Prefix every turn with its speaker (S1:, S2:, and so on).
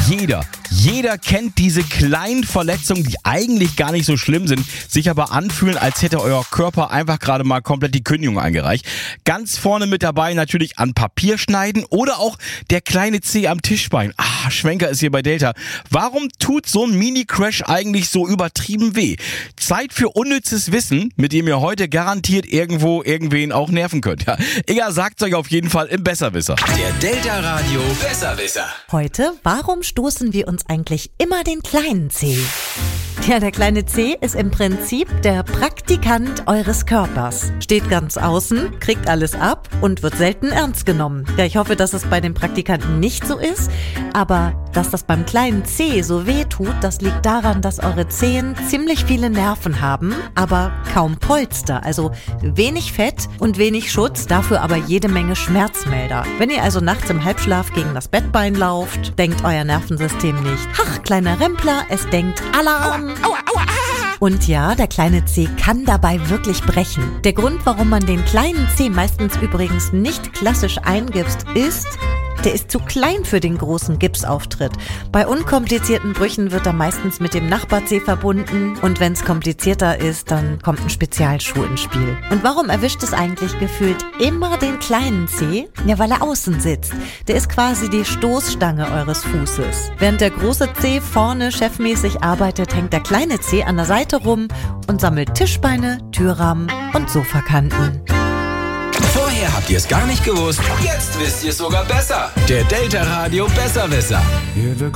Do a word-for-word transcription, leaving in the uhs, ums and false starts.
S1: Jeder, jeder kennt diese kleinen Verletzungen, die eigentlich gar nicht so schlimm sind, sich aber anfühlen, als hätte euer Körper einfach gerade mal komplett die Kündigung eingereicht. Ganz vorne mit dabei natürlich an Papier schneiden oder auch der kleine Zeh am Tischbein. Ah, Schwenker ist hier bei Delta. Warum tut so ein Mini-Crash eigentlich so übertrieben weh? Zeit für unnützes Wissen, mit dem ihr heute garantiert irgendwo irgendwen auch nerven könnt. Ja, Inga sagt's euch auf jeden Fall im Besserwisser.
S2: Der Delta Radio Besserwisser.
S3: Heute, warum stoßen wir uns eigentlich immer den kleinen Zeh? Ja, der kleine Zeh ist im Prinzip der Praktikant eures Körpers. Steht ganz außen, kriegt alles ab und wird selten ernst genommen. Ja, ich hoffe, dass es bei den Praktikanten nicht so ist, aber dass das beim kleinen Zeh so weh tut, das liegt daran, dass eure Zehen ziemlich viele Nerven haben, aber kaum Polster, also wenig Fett und wenig Schutz, dafür aber jede Menge Schmerzmelder. Wenn ihr also nachts im Halbschlaf gegen das Bettbein lauft, denkt euer Nervensystem nicht, ach, kleiner Rempler, es denkt Alarm. Aua, aua, Und ja, der kleine Zeh kann dabei wirklich brechen. Der Grund, warum man den kleinen Zeh meistens übrigens nicht klassisch eingipst, ist, der ist zu klein für den großen Gipsauftritt. Bei unkomplizierten Brüchen wird er meistens mit dem Nachbarzeh verbunden und wenn es komplizierter ist, dann kommt ein Spezialschuh ins Spiel. Und warum erwischt es eigentlich gefühlt immer den kleinen Zeh? Ja, weil er außen sitzt. Der ist quasi die Stoßstange eures Fußes. Während der große Zeh vorne chefmäßig arbeitet, hängt der kleine Zeh an der Seite rum und sammelt Tischbeine, Türrahmen und Sofakanten.
S2: Vorher habt ihr es gar nicht gewusst. Jetzt wisst ihr es sogar besser. Der Delta Radio Besserwisser.
S4: Hear the